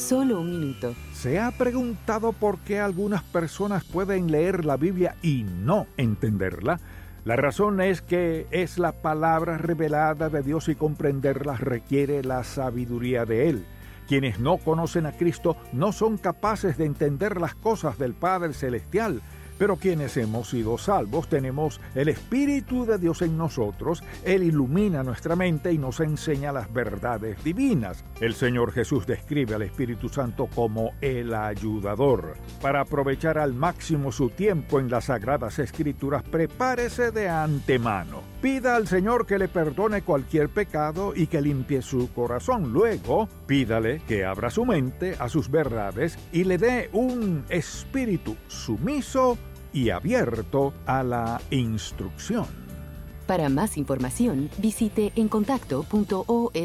Solo un minuto. ¿Se ha preguntado por qué algunas personas pueden leer la Biblia y no entenderla? La razón es que es la palabra revelada de Dios y comprenderla requiere la sabiduría de Él. Quienes no conocen a Cristo no son capaces de entender las cosas del Padre Celestial, pero quienes hemos sido salvos tenemos el Espíritu de Dios en nosotros. Él ilumina nuestra mente y nos enseña las verdades divinas. El Señor Jesús describe al Espíritu Santo como el ayudador. Para aprovechar al máximo su tiempo en las Sagradas Escrituras, prepárese de antemano. Pida al Señor que le perdone cualquier pecado y que limpie su corazón. Luego, pídale que abra su mente a sus verdades y le dé un espíritu sumiso y abierto a la instrucción. Para más información, visite encontacto.org.